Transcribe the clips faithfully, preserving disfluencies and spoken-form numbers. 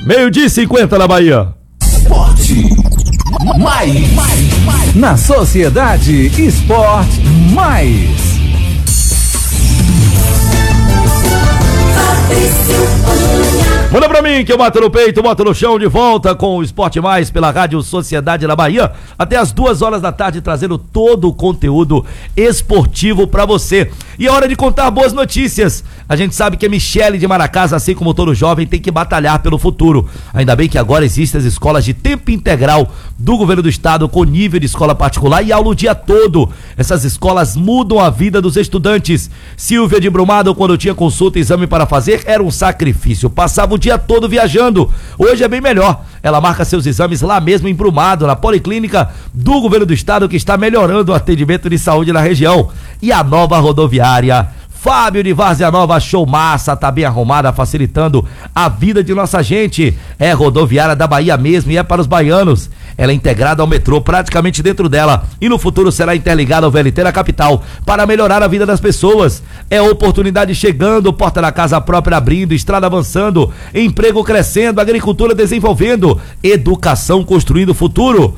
Meio-dia e cinquenta na Bahia. Esporte mais. Na Sociedade Esporte Mais. Manda pra mim que eu bato no peito, boto no chão, de volta com o Esporte Mais pela Rádio Sociedade na Bahia, até as duas horas da tarde, trazendo todo o conteúdo esportivo pra você. E é hora de contar boas notícias. A gente sabe que a Michele de Maracás, assim como todo jovem, tem que batalhar pelo futuro. Ainda bem que agora existem as escolas de tempo integral do governo do estado, com nível de escola particular e aula o dia todo. Essas escolas mudam a vida dos estudantes. Silvia de Brumado, quando tinha consulta e exame para fazer, era um sacrifício. Passava o dia todo viajando. Hoje é bem melhor. Ela marca seus exames lá mesmo em Brumado, na Policlínica do governo do estado, que está melhorando o atendimento de saúde na região. E a nova rodoviária Fábio de Várzea Nova, show massa, tá bem arrumada, facilitando a vida de nossa gente. É rodoviária da Bahia mesmo e é para os baianos. Ela é integrada ao metrô, praticamente dentro dela, e no futuro será interligada ao V L T da capital para melhorar a vida das pessoas. É oportunidade chegando, porta da casa própria abrindo, estrada avançando, emprego crescendo, agricultura desenvolvendo, educação construindo o futuro.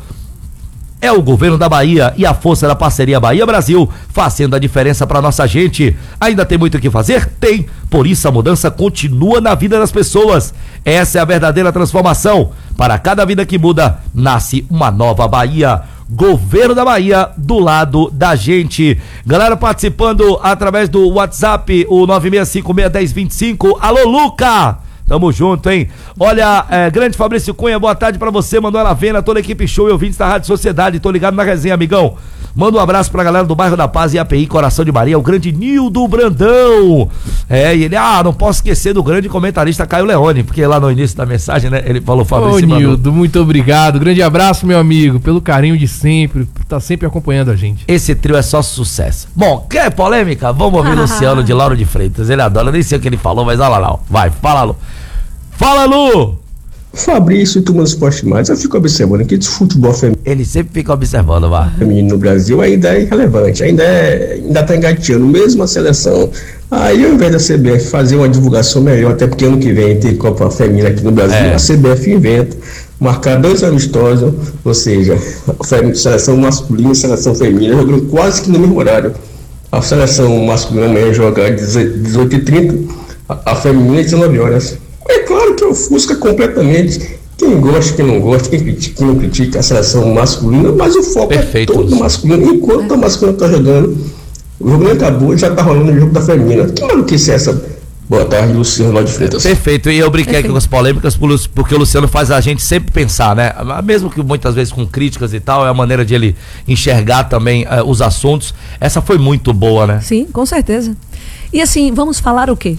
É o governo da Bahia e a força da parceria Bahia-Brasil fazendo a diferença para nossa gente. Ainda tem muito o que fazer? Tem. Por isso a mudança continua na vida das pessoas. Essa é a verdadeira transformação. Para cada vida que muda, nasce uma nova Bahia. Governo da Bahia do lado da gente. Galera participando através do WhatsApp, o nove seis cinco seis um zero dois cinco. Alô, Luca! Tamo junto, hein? Olha, é, grande Fabrício Cunha, boa tarde pra você, mandou ela vendo, toda a equipe show e ouvintes da Rádio Sociedade, tô ligado na resenha, amigão. Manda um abraço pra galera do bairro da Paz e A P I Coração de Maria, o grande Nildo Brandão. É, e ele, ah, não posso esquecer do grande comentarista Caio Leone, porque lá no início da mensagem, né, ele falou Fabrício. Ô Nildo, muito obrigado, grande abraço, meu amigo, pelo carinho de sempre, por tá sempre acompanhando a gente. Esse trio é só sucesso. Bom, quer polêmica? Vamos ouvir Luciano de Lauro de Freitas, ele adora, eu nem sei o que ele falou, mas olha lá, lá, vai, fala, Lu. Fala, Lu! Fabrício, turma do Esporte Mais, eu fico observando que esse futebol feminino. Ele sempre fica observando, vá. Feminino no Brasil ainda é irrelevante, ainda é, ainda tá engateando, mesmo a seleção. Aí, ao invés da C B F fazer uma divulgação melhor, até porque ano que vem tem Copa Feminina aqui no Brasil, é. A C B F inventa marcar dois amistosos, ou seja, a seleção masculina e a seleção feminina jogando quase que no mesmo horário. A seleção masculina amanhã joga às dezoito e trinta, a, a feminina às dezenove horas. É claro que ofusca completamente quem gosta, quem não gosta, quem critica, quem não critica a seleção masculina, mas o foco Perfeito, é todo Luciano. Masculino. Enquanto a masculina está jogando, o jogo não acabou e já está rolando o jogo da feminina. Que maluquice é essa? Boa tarde, Luciano lá de Freitas. Perfeito, e eu brinquei Perfeito. aqui com as polêmicas porque o Luciano faz a gente sempre pensar, né? Mesmo que muitas vezes com críticas e tal, é a maneira de ele enxergar também uh, os assuntos. Essa foi muito boa, né? Sim, com certeza. E assim, vamos falar o quê?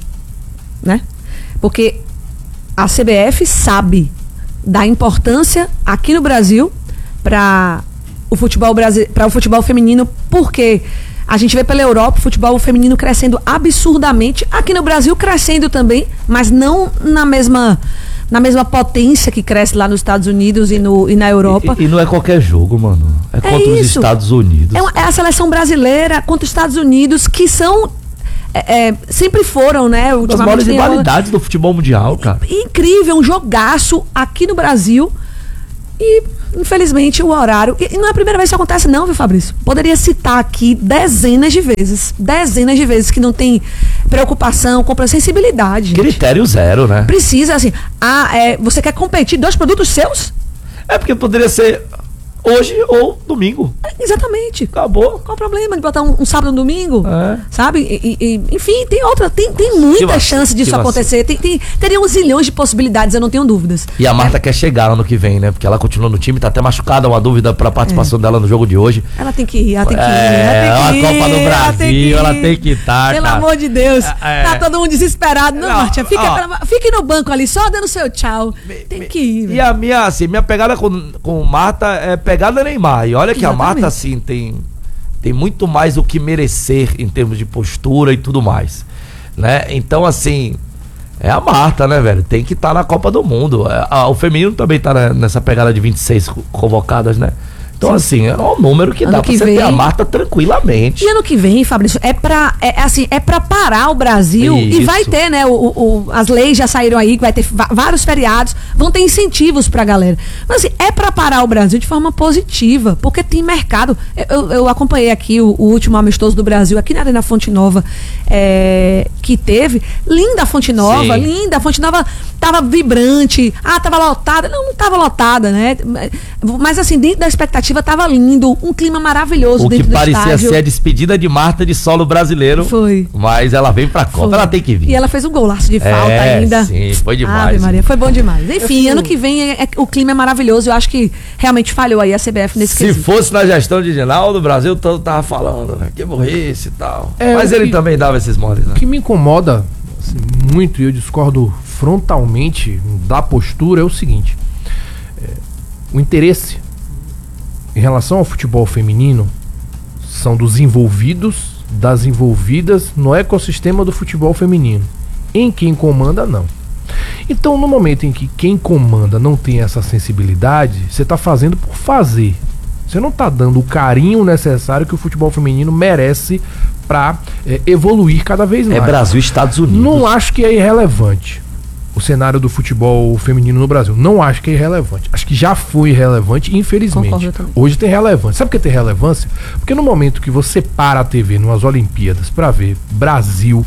Né? Porque a C B F sabe da importância aqui no Brasil para o futebol brasi- para o futebol feminino, porque a gente vê pela Europa o futebol feminino crescendo absurdamente, aqui no Brasil crescendo também, mas não na mesma na mesma potência que cresce lá nos Estados Unidos e, no, e na Europa. E, e não é qualquer jogo, mano. É, é contra isso. Os Estados Unidos. É, uma, é a seleção brasileira contra os Estados Unidos, que são É, é, sempre foram, né? As maiores rivalidades do futebol mundial, cara. Incrível, um jogaço aqui no Brasil. E, infelizmente, o horário. E, e não é a primeira vez que isso acontece, não, viu, Fabrício? Poderia citar aqui dezenas de vezes. Dezenas de vezes que não tem preocupação, compra sensibilidade. Critério zero, né? Precisa, assim. Ah, é, você quer competir dois produtos seus? É porque poderia ser hoje ou domingo. Exatamente. Acabou. Qual o problema de botar um, um sábado e um domingo? É. Sabe? E, e, enfim, tem outra, tem, tem muita chance disso acontecer. Tem, tem, teria uns zilhões de possibilidades, eu não tenho dúvidas. E a Marta é. quer chegar ano que vem, né? Porque ela continua no time, tá até machucada, uma dúvida pra participação é. dela no jogo de hoje. Ela tem que ir, ela tem que ir. É, ela tem que ir, a Copa do Brasil, ela tem que estar. Pelo tá. amor de Deus. É. Tá todo mundo desesperado. Não, não Martinha, fica, ó, fique no banco ali, só dando seu tchau. Me, tem me, que ir. Véio. E a minha, assim, minha pegada com, com Marta é pegada Neymar. E olha que Exatamente. a Marta, assim, tem, tem muito mais o que merecer em termos de postura e tudo mais, né? Então, assim, é a Marta, né, velho? Tem que estar tá na Copa do Mundo. É, a, o feminino também tá na, nessa pegada de vinte e seis convocadas, né? Então, Sim. assim, é um número que Ano dá que pra você vem- ter a Marta tranquilamente. E ano que vem, Fabrício, é pra, é, assim, é pra parar o Brasil. Isso. E vai ter, né? O, o- o- as leis já saíram aí, que vai ter va- vários feriados, vão ter incentivos pra galera. Mas assim, é pra parar o Brasil de forma positiva, porque tem mercado. Eu, eu acompanhei aqui o, o último amistoso do Brasil, aqui na Arena Fonte Nova, é, que teve. Linda a Fonte Nova, Sim. linda. A Fonte Nova tava vibrante. Ah, tava lotada. Não, não tava lotada, né? Mas assim, dentro da expectativa tava lindo. Um clima maravilhoso O que dentro do parecia estádio. ser a despedida de Marta de solo brasileiro. Foi. Mas ela vem pra Copa, Foi. ela tem que vir. E ela fez um golaço de falta É, ainda. sim, foi demais. Ave Maria, foi bom demais. Enfim, fico- ano que vem é- é- o clima é maravilhoso. Eu acho que realmente falhou aí a C B F nesse Se quesito. fosse na gestão de Ginaldo, o Brasil todo tava falando, né? Que burrice e tal. É, Mas o ele que- também dava esses moles, né? O que me incomoda assim, muito, e eu discordo frontalmente da postura, é o seguinte: é, o interesse em relação ao futebol feminino são dos envolvidos, das envolvidas no ecossistema do futebol feminino. Em quem comanda, não. Então, no momento em que quem comanda não tem essa sensibilidade, você está fazendo por fazer. Você não está dando o carinho necessário que o futebol feminino merece para evoluir cada vez mais. É Brasil e Estados Unidos. Não acho que é irrelevante o cenário do futebol feminino no Brasil. Não acho que é irrelevante. Acho que já foi irrelevante, infelizmente. Concordo também. Hoje tem relevância. Sabe por que tem relevância? Porque no momento que você para a T V nas Olimpíadas para ver Brasil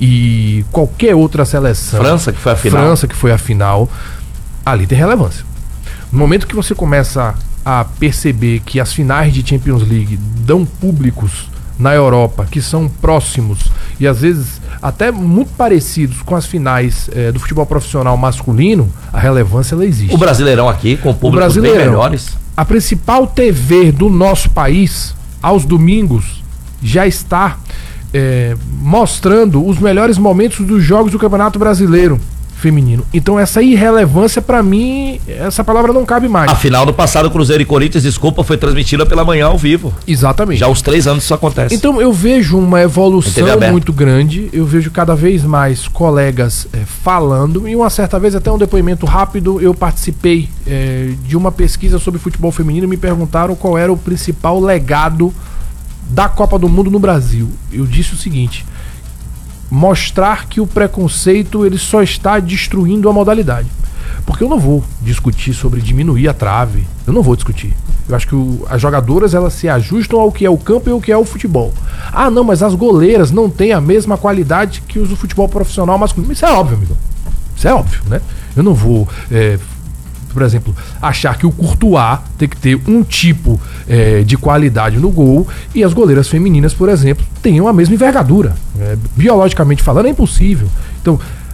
e qualquer outra seleção, França, que foi a final. França, que foi a final, ali tem relevância. No momento que você começa a perceber que as finais de Champions League dão públicos na Europa que são próximos e às vezes até muito parecidos com as finais eh, do futebol profissional masculino, a relevância ela existe. O Brasileirão aqui, com públicos bem Brasileirão. melhores. A principal T V do nosso país, aos domingos, já está eh, mostrando os melhores momentos dos jogos do Campeonato Brasileiro feminino. Então essa irrelevância, pra mim, essa palavra não cabe mais. A final do passado, Cruzeiro e Corinthians, desculpa, foi transmitida pela manhã ao vivo. Exatamente. Já há uns três anos isso acontece. Então eu vejo uma Em T V evolução aberta. muito grande, eu vejo cada vez mais colegas eh, falando, e uma certa vez, até um depoimento rápido, eu participei eh, de uma pesquisa sobre futebol feminino e me perguntaram qual era o principal legado da Copa do Mundo no Brasil. Eu disse o seguinte: mostrar que o preconceito ele só está destruindo a modalidade. Porque eu não vou discutir sobre diminuir a trave. Eu não vou discutir. Eu acho que o- as jogadoras elas se ajustam ao que é o campo e ao que é o futebol. Ah, não, mas as goleiras não têm a mesma qualidade que os do futebol profissional masculino. Isso é óbvio, amigo. Isso é óbvio, né? Eu não vou, é, por exemplo, achar que o Courtois tem que ter um tipo é, de qualidade no gol e as goleiras femininas, por exemplo, tenham a mesma envergadura. É, biologicamente falando, é impossível. Então,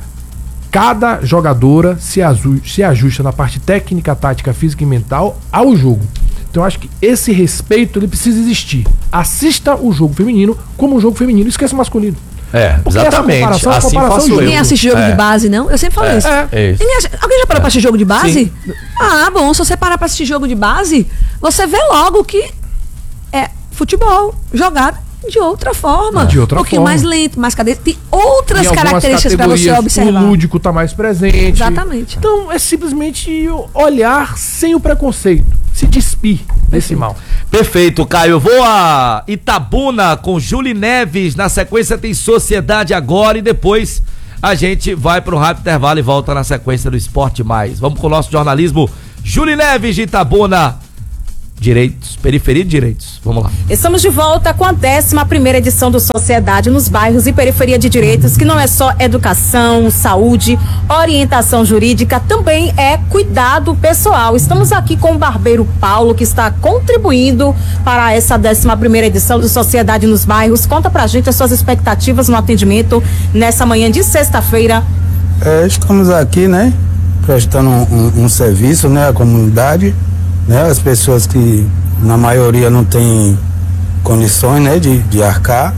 cada jogadora se, azu- se ajusta na parte técnica, tática, física e mental ao jogo. Então, eu acho que esse respeito ele precisa existir. Assista o jogo feminino como um jogo feminino, esqueça o masculino. É, Porque essa exatamente. comparação é uma Assim comparação faço de- eu. Ninguém assiste jogo É. de base, não? Eu sempre falo É, isso. é isso. Ninguém assi- Alguém já parou pra assistir jogo de base? Ah, bom, se você parar pra assistir jogo de base, você vê logo que é futebol jogado de outra forma. De outra um pouquinho forma. mais lento, mais cadência. Tem outras Em algumas características pra você categorias, observar. O lúdico tá mais presente. Exatamente. Então é simplesmente olhar sem o preconceito, se despir desse mal. Perfeito, Caio. Vou a Itabuna com Julie Neves. Na sequência tem Sociedade agora e depois a gente vai para um rápido intervalo e volta na sequência do Esporte Mais. Vamos com o nosso jornalismo. Julie Neves de Itabuna. Direitos, periferia de direitos. Vamos lá. Estamos de volta com a décima primeira edição do Sociedade nos bairros e periferia de direitos, que não é só educação, saúde, orientação jurídica, também é cuidado pessoal. Estamos aqui com o barbeiro Paulo, que está contribuindo para essa décima primeira edição do Sociedade nos bairros. Conta pra gente as suas expectativas no atendimento nessa manhã de sexta-feira. É, estamos aqui, né, prestando um, um, um serviço, né, à comunidade, né, as pessoas que na maioria não têm condições, né, de, de arcar.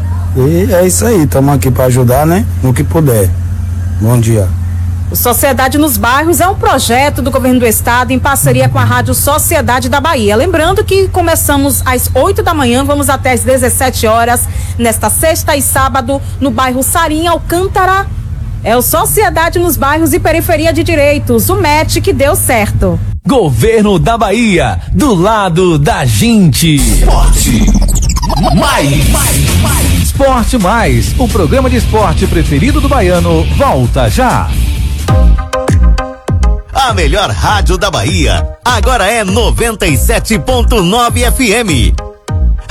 E é isso aí, estamos aqui para ajudar, né, no que puder. Bom dia. O Sociedade nos Bairros é um projeto do governo do estado em parceria com a Rádio Sociedade da Bahia. Lembrando que começamos às oito da manhã, vamos até às dezessete horas, nesta sexta e sábado, no bairro Sarim, Alcântara. É o Sociedade nos Bairros e Periferia de Direitos, o M E T que deu certo. Governo da Bahia, do lado da gente. Esporte Mais. Esporte Mais, o programa de esporte preferido do baiano, volta já. A melhor rádio da Bahia, agora é noventa e sete ponto nove F M.